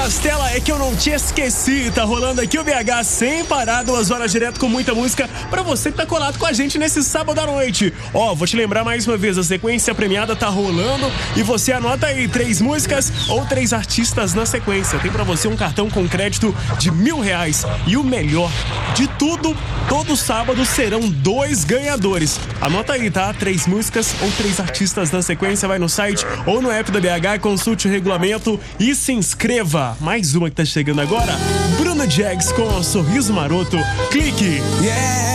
Castela, é que eu não te esqueci. Tá rolando aqui o BH sem parar, 2 horas direto com muita música pra você que tá colado com a gente nesse sábado à noite. Ó, vou te lembrar mais uma vez, a sequência premiada tá rolando e você anota aí 3 músicas ou 3 artistas na sequência. Tem pra você um cartão com crédito de R$1.000. E o melhor de tudo, todo sábado serão 2 ganhadores. Anota aí, tá? 3 músicas ou 3 artistas na sequência, vai no site ou no app da BH, consulte o regulamento e se inscreva. Mais uma que tá chegando agora, Bruno Jaggs com o Sorriso Maroto. Clique! Yeah.